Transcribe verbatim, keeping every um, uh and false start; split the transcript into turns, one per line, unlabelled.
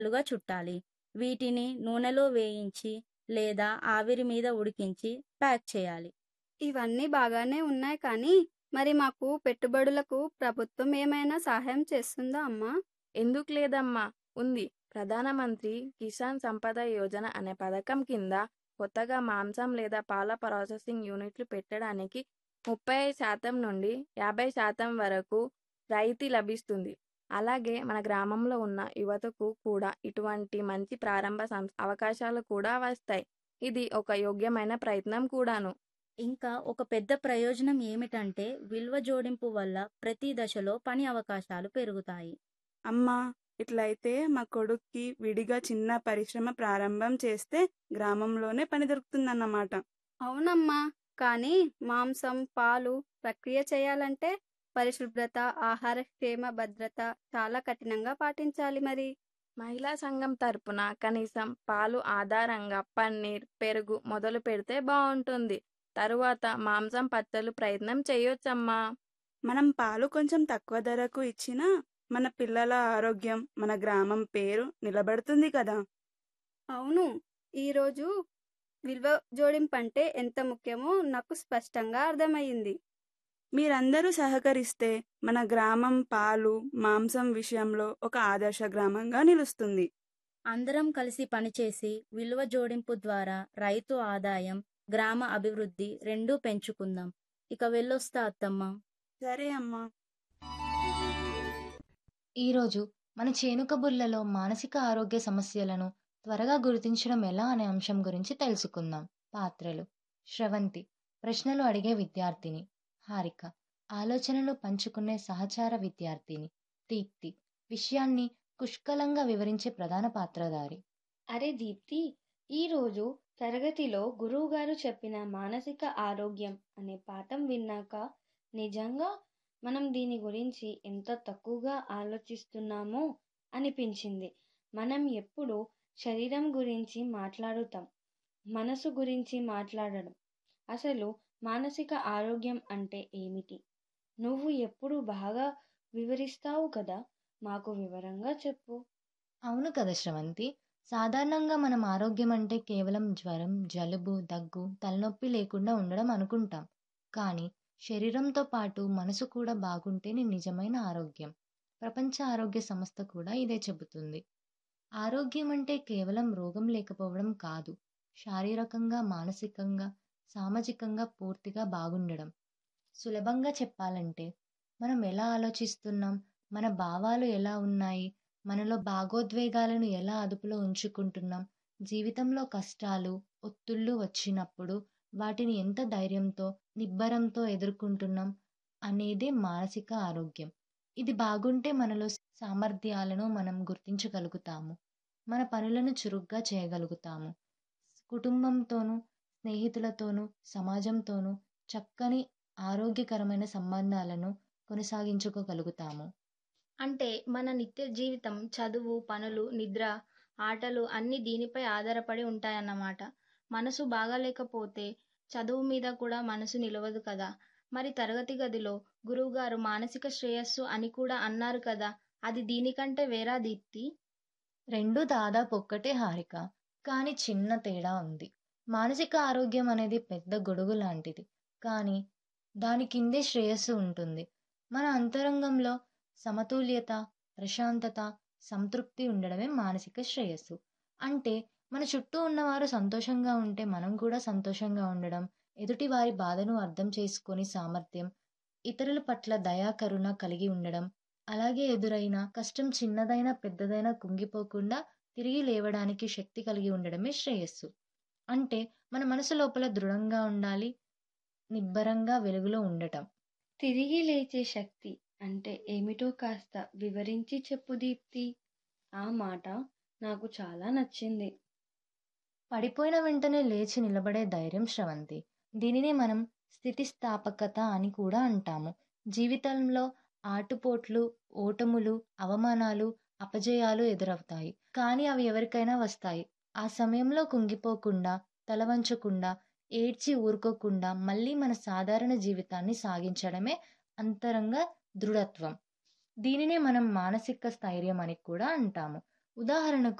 ముక్కలుగా చుట్టాలి. వీటిని నూనెలో వేయించి లేదా ఆవిరి మీద ఉడికించి ప్యాక్ చేయాలి.
ఇవన్నీ బాగానే ఉన్నాయి కానీ మరి మాకు పెట్టుబడులకు ప్రభుత్వం ఏమైనా సహాయం చేస్తుందా అమ్మా?
ఎందుకు లేదమ్మా, ఉంది. ప్రధానమంత్రి కిసాన్ సంపద యోజన అనే పథకం కింద కొత్తగా మాంసం లేదా పాల ప్రాసెసింగ్ యూనిట్లు పెట్టడానికి ముప్పై ఐదు శాతం నుండి యాభై శాతం వరకు రాయితీ లభిస్తుంది. అలాగే మన గ్రామంలో ఉన్న యువతకు కూడా ఇటువంటి మంచి ప్రారంభ సంస్థ అవకాశాలు కూడా వస్తాయి. ఇది ఒక యోగ్యమైన ప్రయత్నం కూడాను.
ఇంకా ఒక పెద్ద ప్రయోజనం ఏమిటంటే విలువ జోడింపు వల్ల ప్రతి దశలో పని అవకాశాలు పెరుగుతాయి.
అమ్మా, ఇట్లయితే మా కొడుక్కి విడిగా చిన్న పరిశ్రమ ప్రారంభం చేస్తే గ్రామంలోనే పని దొరుకుతుందన్నమాట.
అవునమ్మా, కానీ మాంసం పాలు ప్రక్రియ చేయాలంటే పరిశుభ్రత, ఆహార క్షేమ భద్రత చాలా కఠినంగా పాటించాలి. మరి
మహిళా సంఘం తరపున కనీసం పాలు ఆధారంగా పన్నీర్, పెరుగు మొదలు పెడితే బాగుంటుంది. తరువాత మాంసం పచ్చళ్ళు ప్రయత్నం చేయొచ్చమ్మా.
మనం పాలు కొంచెం తక్కువ ధరకు ఇచ్చినా మన పిల్లల ఆరోగ్యం, మన గ్రామం పేరు నిలబడుతుంది కదా.
అవును, ఈరోజు విలువ జోడింపు అంటే ఎంత ముఖ్యమో నాకు స్పష్టంగా అర్థమయ్యింది.
మీరందరూ సహకరిస్తే మన గ్రామం పాలు, మాంసం విషయంలో ఒక ఆదర్శ గ్రామంగా నిలుస్తుంది.
అందరం కలిసి పనిచేసి విలువ జోడింపు ద్వారా రైతు ఆదాయం, గ్రామ అభివృద్ధి రెండూ పెంచుకుందాం. ఇక వెళ్ళొస్తా అత్తమ్మ.
సరే అమ్మా.
ఈరోజు మన చేనుక బుల్లలో మానసిక ఆరోగ్య సమస్యలను త్వరగా గుర్తించడం ఎలా అనే అంశం గురించి తెలుసుకుందాం. పాత్రలు: శ్రవంతి ప్రశ్నలు అడిగే విద్యార్థిని, హారిక ఆలోచనలు పంచుకునే సహచార విద్యార్థిని, దీప్తి విషయాన్ని పుష్కలంగా వివరించే ప్రధాన పాత్రధారి.
అరే దీప్తి, ఈరోజు తరగతిలో గురువుగారు చెప్పిన మానసిక ఆరోగ్యం అనే పాఠం విన్నాక నిజంగా మనం దీని గురించి ఎంత తక్కువగా ఆలోచిస్తున్నామో అనిపించింది. మనం ఎప్పుడు శరీరం గురించి మాట్లాడుతాం, మనసు గురించి మాట్లాడడం. అసలు మానసిక ఆరోగ్యం అంటే ఏమిటి? నువ్వు ఎప్పుడు బాగా వివరిస్తావు కదా, మాకు వివరంగా చెప్పు.
అవును కదా శ్రవంతి, సాధారణంగా మనం ఆరోగ్యం అంటే కేవలం జ్వరం, జలుబు, దగ్గు, తలనొప్పి లేకుండా ఉండడం అనుకుంటాం. కానీ శరీరంతో పాటు మనసు కూడా బాగుంటేనే నిజమైన ఆరోగ్యం. ప్రపంచ ఆరోగ్య సంస్థ కూడా ఇదే చెబుతుంది. ఆరోగ్యం అంటే కేవలం రోగం లేకపోవడం కాదు, శారీరకంగా, మానసికంగా, సామాజికంగా పూర్తిగా బాగుండడం. సులభంగా చెప్పాలంటే మనం ఎలా ఆలోచిస్తున్నాం, మన భావాలు ఎలా ఉన్నాయి, మనలో భాగోద్వేగాలను ఎలా అదుపులో ఉంచుకుంటున్నాం, జీవితంలో కష్టాలు, ఒత్తిళ్లు వచ్చినప్పుడు వాటిని ఎంత ధైర్యంతో, నిబ్బరంతో ఎదుర్కొంటున్నాం అనేదే మానసిక ఆరోగ్యం. ఇది బాగుంటే మనలో సామర్థ్యాలను మనం గుర్తించగలుగుతాము, మన పనులను చురుగ్గా చేయగలుగుతాము, కుటుంబంతోనూ, స్నేహితులతోనూ, సమాజంతోనూ చక్కని ఆరోగ్యకరమైన సంబంధాలను కొనసాగించుకోగలుగుతాము.
అంటే మన నిత్య జీవితం, చదువు, పనులు, నిద్ర, ఆటలు అన్నీ దీనిపై ఆధారపడి ఉంటాయన్నమాట. మనసు బాగాలేకపోతే చదువు మీద కూడా మనసు నిలవదు కదా. మరి తరగతి గదిలో గురువుగారు మానసిక శ్రేయస్సు అని కూడా అన్నారు కదా, అది దీనికంటే వేరా దీప్తి?
రెండు దాదాపు ఒక్కటే హారిక, కానీ చిన్న తేడా ఉంది. మానసిక ఆరోగ్యం అనేది పెద్ద గొడుగు లాంటిది, కానీ దాని కిందే శ్రేయస్సు ఉంటుంది. మన అంతరంగంలో సమతుల్యత, ప్రశాంతత, సంతృప్తి ఉండడమే మానసిక శ్రేయస్సు. అంటే మన చుట్టూ ఉన్నవారు సంతోషంగా ఉంటే మనం కూడా సంతోషంగా ఉండడం, ఎదుటి వారి బాధను అర్థం చేసుకొని సామర్థ్యం, ఇతరుల పట్ల దయా కరుణ కలిగి ఉండడం, అలాగే ఎదురైన కష్టం చిన్నదైనా పెద్దదైనా కుంగిపోకుండా తిరిగి లేవడానికి శక్తి కలిగి ఉండడమే శ్రేయస్సు. అంటే మన మనసు లోపల దృఢంగా ఉండాలి, నిబ్బరంగా వెలుగులో ఉండటం.
తిరిగి లేచే శక్తి అంటే ఏమిటో కాస్త వివరించి చెప్పు దీప్తి. ఆ మాట నాకు చాలా నచ్చింది.
పడిపోయిన వెంటనే లేచి నిలబడే ధైర్యం శ్రవంతి. దీనినే మనం స్థితిస్థాపకత అని కూడా అంటాము. జీవితంలో ఆటుపోట్లు, ఓటములు, అవమానాలు, అపజయాలు ఎదురవుతాయి, కానీ అవి ఎవరికైనా వస్తాయి. ఆ సమయంలో కుంగిపోకుండా, తలవంచకుండా, ఏడ్చి ఊరుకోకుండా మళ్ళీ మన సాధారణ జీవితాన్ని సాగించడమే అంతరంగ దృఢత్వం. దీనినే మనం మానసిక స్థైర్యం అని కూడా అంటాము. ఉదాహరణకు